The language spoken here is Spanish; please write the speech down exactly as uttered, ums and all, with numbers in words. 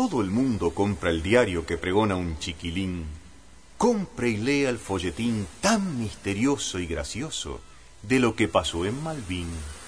todo el mundo compra el diario que pregona un chiquilín, compre y lea el folletín tan misterioso y gracioso de lo que pasó en Malvin.